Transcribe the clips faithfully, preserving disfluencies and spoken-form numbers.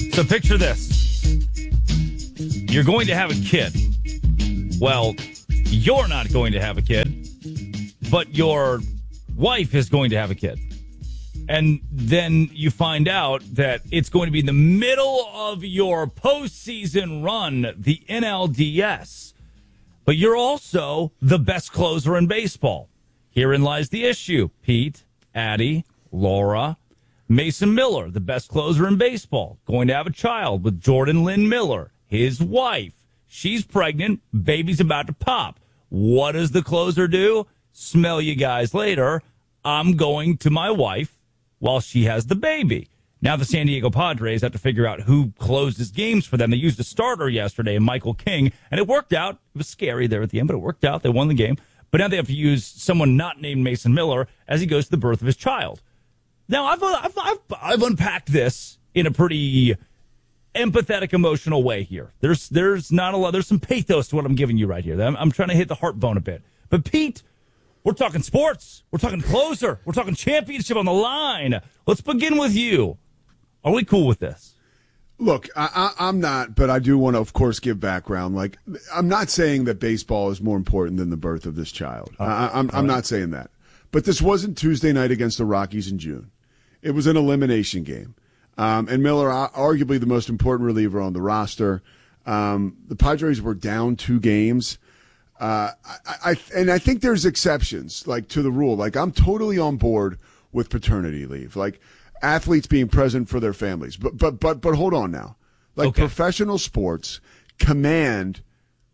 So picture this. You're going to have a kid. Well, you're not going to have a kid, but your wife is going to have a kid. And then you find out that it's going to be in the middle of your postseason run, the N L D S. But you're also the best closer in baseball. Herein lies the issue. Pete, Addie, Laura, Mason Miller, the best closer in baseball, going to have a child with Jordan Lynn Miller, his wife. She's pregnant. Baby's about to pop. What does the closer do? Smell you guys later. I'm going to my wife while she has the baby. Now the San Diego Padres have to figure out who closed his games for them. They used a starter yesterday, Michael King, and it worked out. It was scary there at the end, but it worked out. They won the game. But now they have to use someone not named Mason Miller as he goes to the birth of his child. Now, I've, I've, I've, I've unpacked this in a pretty empathetic, emotional way here. There's there's not a lot. There's some pathos to what I'm giving you right here. I'm, I'm trying to hit the heart bone a bit. But, Pete, we're talking sports. We're talking closer. We're talking championship on the line. Let's begin with you. Are we cool with this? Look, I, I, I'm not, but I do want to, of course, give background. Like, I'm not saying that baseball is more important than the birth of this child. Oh, I, I'm, I'm not saying that. But this wasn't Tuesday night against the Rockies in June. It was an elimination game. Um, and Miller, arguably the most important reliever on the roster. Um, the Padres were down two games. Uh, I, I, and I think there's exceptions, like, to the rule. Like, I'm totally on board with paternity leave. Like, athletes being present for their families. But but but but hold on now. Like, okay. Professional sports command,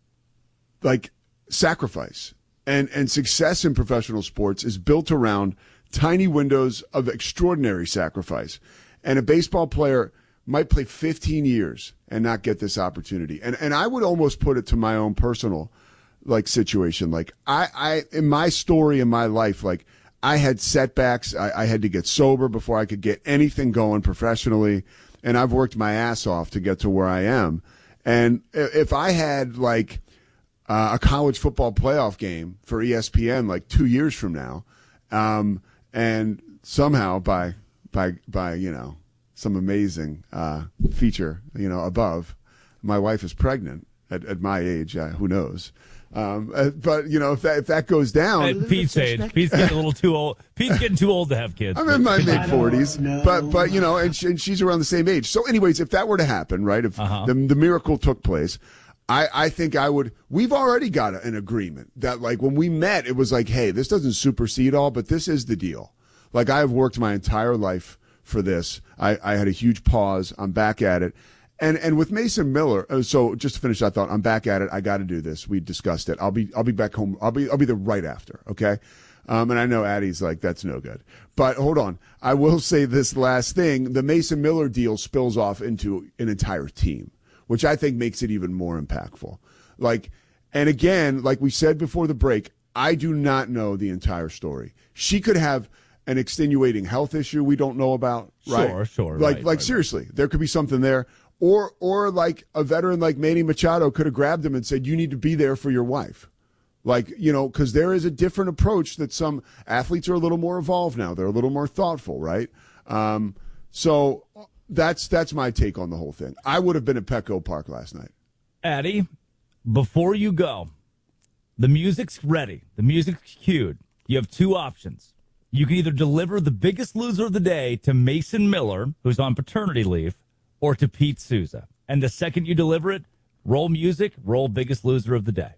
like, sacrifice. And and success in professional sports is built around tiny windows of extraordinary sacrifice. And a baseball player might play fifteen years and not get this opportunity. And and I would almost put it to my own personal, like, situation. Like, I, I in my story in my life, like, I had setbacks. I, I had to get sober before I could get anything going professionally. And I've worked my ass off to get to where I am. And if I had, like, uh, a college football playoff game for E S P N, like, two years from now, um, and somehow by, by, by, you know, some amazing uh, feature, you know, above, my wife is pregnant at, at my age, uh, who knows? Um, uh, but you know, if that if that goes down, at Pete's age, Pete's getting a little too old. Pete's getting too old to have kids. I'm in my mid forties, but but you know, and, she, and she's around the same age. So, anyways, if that were to happen, right? If uh-huh. the the miracle took place, I I think I would. We've already got an agreement that, like, when we met, it was like, hey, this doesn't supersede all, but this is the deal. Like, I have worked my entire life for this. I I had a huge pause. I'm back at it. And and with Mason Miller, so just to finish that thought, I'm back at it. I got to do this. We discussed it. I'll be I'll be back home. I'll be I'll be there right after. Okay, um, and I know Addie's like, that's no good. But hold on, I will say this last thing: the Mason Miller deal spills off into an entire team, which I think makes it even more impactful. Like, and again, like we said before the break, I do not know the entire story. She could have an extenuating health issue we don't know about. Right? Sure, sure. Like right, like right, seriously, right. There could be something there. Or, or like a veteran like Manny Machado could have grabbed him and said, you need to be there for your wife. Like, you know, because there is a different approach that some athletes are a little more evolved now. They're a little more thoughtful, right? Um, so that's that's my take on the whole thing. I would have been at Petco Park last night. Addie, before you go, the music's ready. The music's cued. You have two options. You can either deliver the biggest loser of the day to Mason Miller, who's on paternity leave, or to Pete Souza. And the second you deliver it, roll music, roll biggest loser of the day.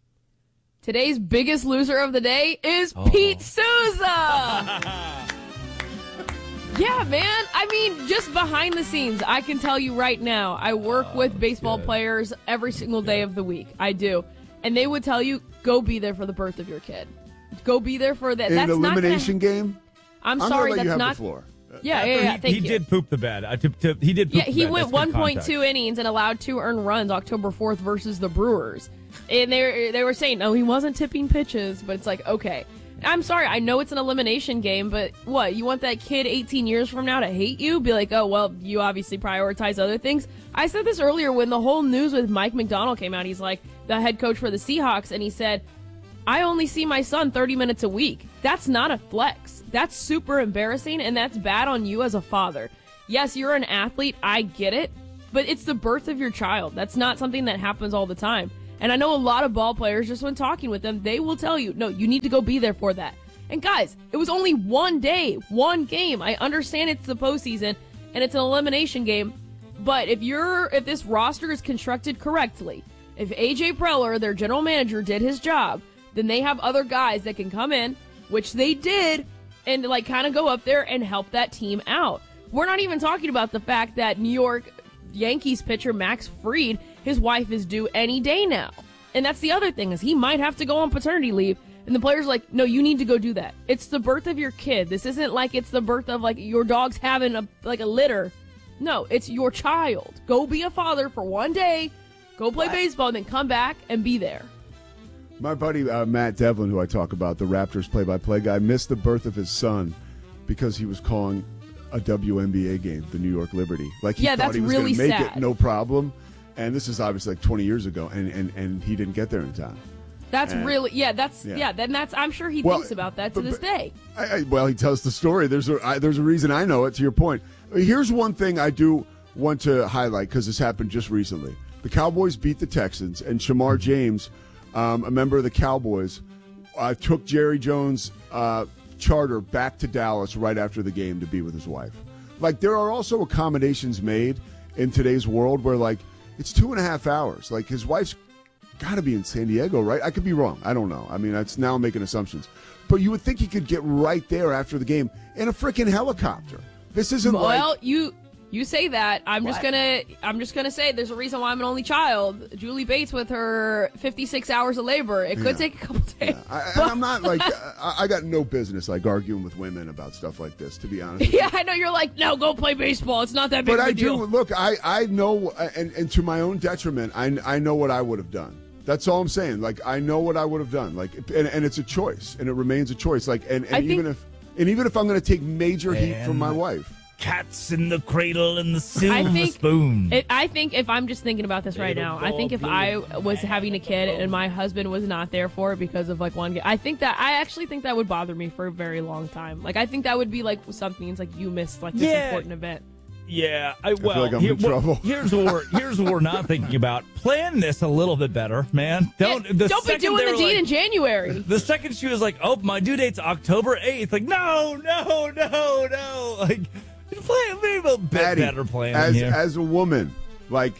Today's biggest loser of the day is oh. Pete Souza. Yeah, man. I mean, just behind the scenes, I can tell you right now, I work oh, with baseball good. players every single day of the week. I do. And they would tell you, go be there for the birth of your kid. Go be there for that. In that's an elimination not gonna... game? I'm, I'm sorry, let that's you have not... the floor. Yeah, yeah, yeah. He, thank he you. did poop the bed. Uh, to, to, he did. Poop yeah, he the bed. went one point two innings and allowed two earned runs October fourth versus the Brewers, and they they were saying, no, he wasn't tipping pitches, but it's like, okay, I'm sorry, I know it's an elimination game, but what, you want that kid eighteen years from now to hate you? Be like, oh well, you obviously prioritize other things. I said this earlier when the whole news with Mike McDonald came out. He's like the head coach for the Seahawks, and he said, I only see my son thirty minutes a week. That's not a flex. That's super embarrassing, and that's bad on you as a father. Yes, you're an athlete. I get it. but it's the birth of your child. That's not something that happens all the time. And I know a lot of ball players, just when talking with them, they will tell you, no, you need to go be there for that. And guys, it was only one day, one game. I understand it's the postseason and it's an elimination game, but if you're if this roster is constructed correctly, if A J Preller, their general manager, did his job, then they have other guys that can come in, which they did, and like kind of go up there and help that team out. We're not even talking about the fact that New York Yankees pitcher Max Fried, his wife is due any day now. And that's the other thing, is he might have to go on paternity leave. And the player's like, no, you need to go do that. It's the birth of your kid. This isn't like it's the birth of like your dog's having a like a litter. No, it's your child. Go be a father for one day, go play baseball, and then come back and be there. My buddy uh, Matt Devlin, who I talk about, the Raptors play-by-play guy, missed the birth of his son because he was calling a W N B A game, the New York Liberty. Like he yeah, thought that's he was really going to make sad. it, no problem. And this is obviously like twenty years ago, and, and, and he didn't get there in time. That's and, really, yeah, that's, yeah. yeah, then that's, I'm sure he well, thinks about that to but, this but, day. I, I, well, he tells the story. There's a, I, there's a reason I know it, to your point. Here's one thing I do want to highlight, because this happened just recently. The Cowboys beat the Texans, and Shamar James, um, a member of the Cowboys, uh, took Jerry Jones' uh, charter back to Dallas right after the game to be with his wife. Like, there are also accommodations made in today's world where, like, it's two and a half hours. Like, his wife's got to be in San Diego, right? I could be wrong. I don't know. I mean, that's now I'm making assumptions. But you would think he could get right there after the game in a freaking helicopter. This isn't well, like... Well, you... You say that. I'm what? just gonna. I'm just gonna say there's a reason why I'm an only child. Julie Bates with her fifty-six hours of labor. It could Yeah. take a couple days. Yeah. I, and I'm not like I, I got no business like arguing with women about stuff like this. To be honest, with Yeah, you. I know you're like, no, go play baseball. It's not that big But of a I deal. do look. I I know, and, and to my own detriment, I I know what I would have done. That's all I'm saying. Like I know what I would have done. Like and, and it's a choice, and it remains a choice. Like and, and even think, if and even if I'm going to take major heat And from my wife. Cats in the cradle and the silver I think, spoon. It, I think if I'm just thinking about this right now, I think if I was having a kid and my husband was not there for it because of like one game, I think that I actually think that would bother me for a very long time. Like I think that would be like something. It's like you missed like this Yeah. important event. Yeah, I, well, feel like I'm here- in well, trouble. here's what we're here's what we're not thinking about. Plan this a little bit better, man. Don't Yeah, the don't be second doing they the were deed like- in January. The second she was like, "Oh, my due date's October eighth," like, no, no, no, no, like, plan maybe a bit Patty, better planning as here. as a woman, like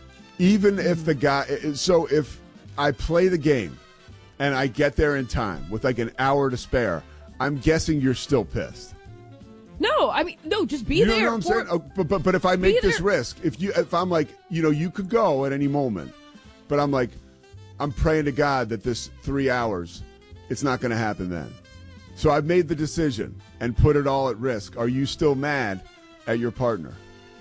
even if the guy, so if I play the game and I get there in time with like an hour to spare, I'm guessing you're still pissed. No, I mean no, just be You know there. what I'm for- saying? Oh, but, but but if I make this there. risk, if you if I'm like, you know, you could go at any moment, but I'm like, I'm praying to God that this three hours, it's not going to happen then. So I've made the decision and put it all at risk. Are you still mad at your partner?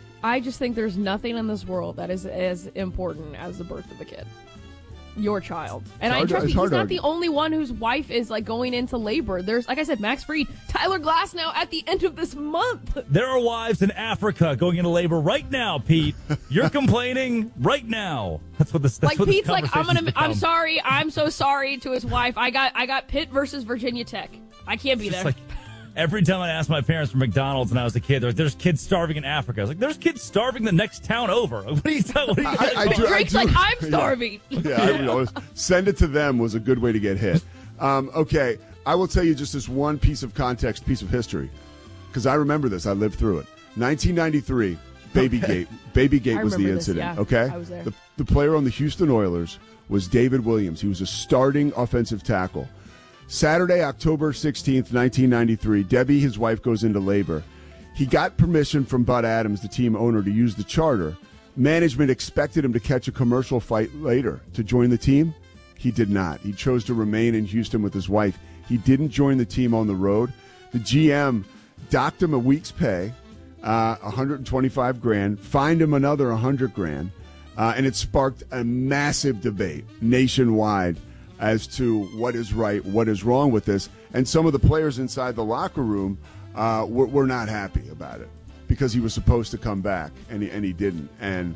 I just think there's nothing in this world that is as important as the birth of a kid. Your child. And I hard to- trust me, it's he's hard to not argue. the only one whose wife is like going into labor. There's, like I said, Max Fried, Tyler Glass now at the end of this month. There are wives in Africa going into labor right now, Pete. You're complaining right now. That's what this. That's Like what this Pete's like, I'm gonna, conversation's I'm become. sorry, I'm so sorry to his wife. I got, I got Pitt versus Virginia Tech. I can't be It's there. like every time I asked my parents for McDonald's when I was a kid, they're like, "There's kids starving in Africa." I was like, "There's kids starving the next town over." What are you talking? What are you I- I talking do- about? Drake's do- like, I'm yeah. starving. Yeah, I would always send it to them was a good way to get hit. Um, okay, I will tell you just this one piece of context, piece of history, because I remember this. I lived through it. nineteen ninety-three, Babygate. Babygate I was the remember this, incident. yeah. Okay, I was there. The, the player on the Houston Oilers was David Williams. He was a starting offensive tackle. Saturday, October sixteenth, nineteen ninety-three, Debbie, his wife, goes into labor. He got permission from Bud Adams, the team owner, to use the charter. Management expected him to catch a commercial flight later to join the team. He did not. He chose to remain in Houston with his wife. He didn't join the team on the road. The G M docked him a week's pay, uh, one hundred twenty-five grand, fined him another one hundred grand, uh, and it sparked a massive debate nationwide as to what is right, what is wrong with this. And some of the players inside the locker room uh, were, were not happy about it because he was supposed to come back and he, and he didn't. And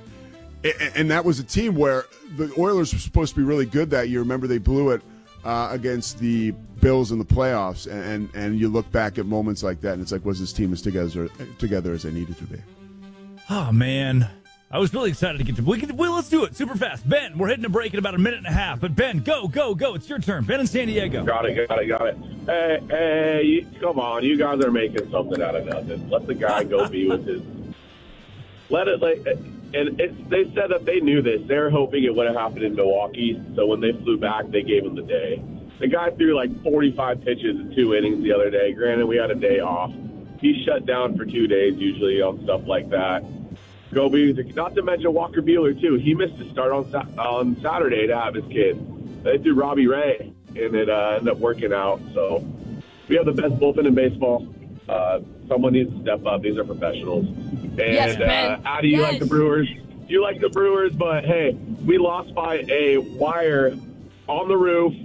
and that was a team where the Oilers were supposed to be really good that year. Remember, they blew it uh, against the Bills in the playoffs. And, and and you look back at moments like that, and it's like, was this team as together together as they needed to be? Oh man, I was really excited to get to. We can, well, let's do it super fast. Ben, we're hitting a break in about a minute and a half. But Ben, go, go, go! It's your turn. Ben in San Diego. Got it, got it, got it. Hey, hey, you, come on! You guys are making something out of nothing. Let the guy go be with his. Let it like. And it's, they said that they knew this. They're hoping it would have happened in Milwaukee. So when they flew back, they gave him the day. The guy threw like forty-five pitches in two innings the other day. Granted, we had a day off. He's shut down for two days usually on stuff like that. Go be, not to mention Walker Buehler too. He missed a start on on Saturday to have his kid. They threw Robbie Ray, and it uh, ended up working out. So we have the best bullpen in baseball. Uh, someone needs to step up. These are professionals. And yes, uh, how do you yes. like the Brewers? You like the Brewers, but hey, we lost by a wire on the roof